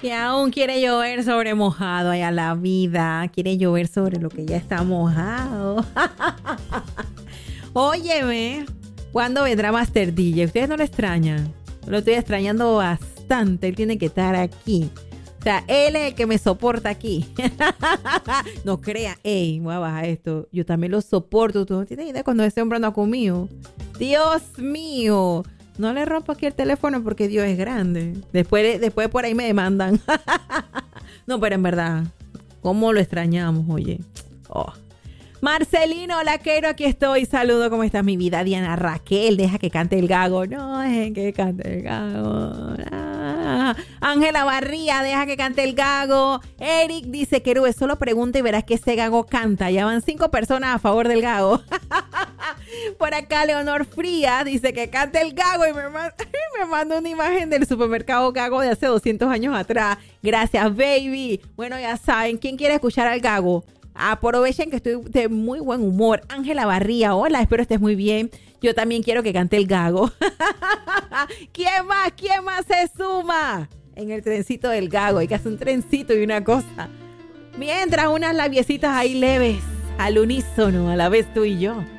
Que aún quiere llover sobre mojado allá la vida. Quiere llover sobre lo que ya está mojado. Óyeme, ¿cuándo vendrá Master DJ? ¿Ustedes no lo extrañan? Lo estoy extrañando bastante. Él tiene que estar aquí. O sea, él es el que me soporta aquí. No crea. Ey, voy a bajar esto. Yo también lo soporto. ¿Tú no tienes idea cuando ese hombre no ha comido? Dios mío. No le rompo aquí el teléfono porque Dios es grande. Después por ahí me demandan. No, pero en verdad, ¿cómo lo extrañamos, oye? Oh. Marcelino Laquero, aquí estoy. Saludo, ¿cómo estás, mi vida? Diana Raquel, deja que cante el gago. No, dejen que cante el gago. Ángela Barría, deja que cante el gago. Eric dice, Querube, solo pregunta y verás que ese gago canta. Ya van 5 personas a favor del gago. Por acá Leonor Frías dice que cante el gago y me manda una imagen del supermercado Gago de hace 200 años atrás. Gracias, baby. Bueno, ya saben, ¿quién quiere escuchar al gago? Aprovechen que estoy de muy buen humor. Ángela Barría, hola, espero estés muy bien. Yo también quiero que cante el gago. ¿Quién más se suma en el trencito del gago? Hay que hacer un trencito y una cosa. Mientras unas labiecitas ahí leves, al unísono, a la vez tú y yo.